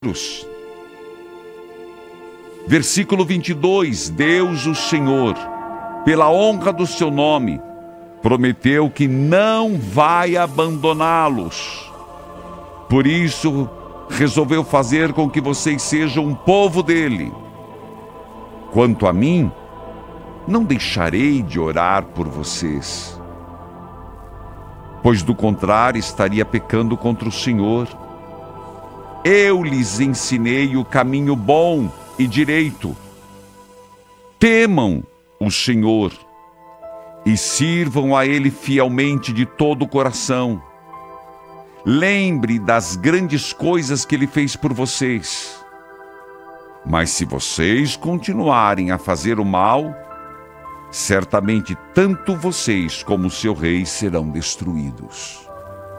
Versículo 22, Deus, o Senhor, pela honra do seu nome, prometeu que não vai abandoná-los. Por isso, resolveu fazer com que vocês sejam um povo dele. Quanto a mim, não deixarei de orar por vocês, pois do contrário estaria pecando contra o Senhor. Eu lhes ensinei o caminho bom e direito. Temam o Senhor e sirvam a Ele fielmente de todo o coração. Lembre das grandes coisas que Ele fez por vocês. Mas se vocês continuarem a fazer o mal, certamente tanto vocês como o seu rei serão destruídos.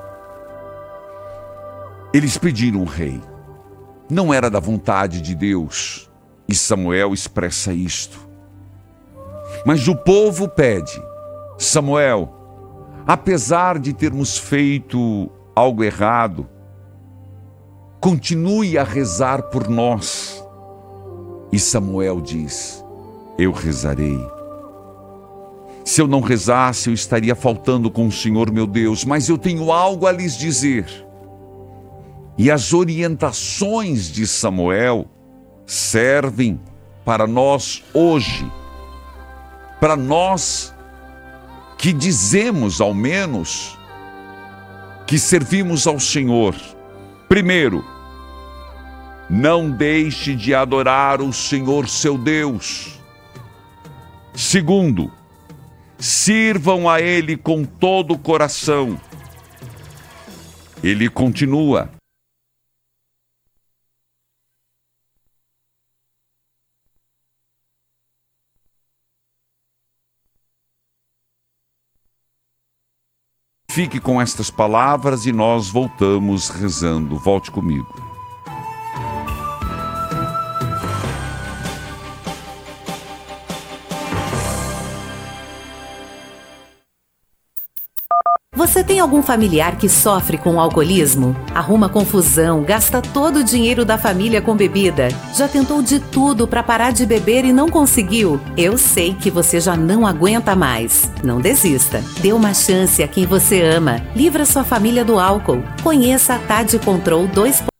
Eles pediram um rei. Não era da vontade de Deus. E Samuel expressa isto. Mas o povo pede: Samuel, apesar de termos feito algo errado, continue a rezar por nós. E Samuel diz: eu rezarei. Se eu não rezasse, eu estaria faltando com o Senhor meu Deus, mas eu tenho algo a lhes dizer. E as orientações de Samuel servem para nós hoje, para nós que dizemos, ao menos, que servimos ao Senhor. Primeiro, não deixe de adorar o Senhor seu Deus. Segundo, sirvam a Ele com todo o coração. Ele continua: fique com estas palavras e nós voltamos rezando. Volte comigo. Você tem algum familiar que sofre com o alcoolismo? Arruma confusão, gasta todo o dinheiro da família com bebida? Já tentou de tudo para parar de beber e não conseguiu? Eu sei que você já não aguenta mais. Não desista. Dê uma chance a quem você ama. Livra sua família do álcool. Conheça a TAD Control 2.